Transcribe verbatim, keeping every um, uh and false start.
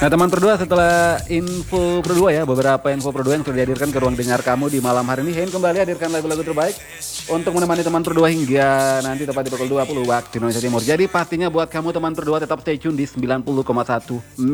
Nah teman Pro dua, setelah info Pro dua ya, beberapa info Pro dua yang sudah dihadirkan ke ruang dengar kamu di malam hari ini, Hein kembali hadirkan lagu-lagu terbaik untuk menemani teman Pro dua hingga nanti tepat di pukul dua puluh waktu Indonesia Timur. Jadi pastinya buat kamu teman Pro dua tetap stay tune di sembilan puluh koma satu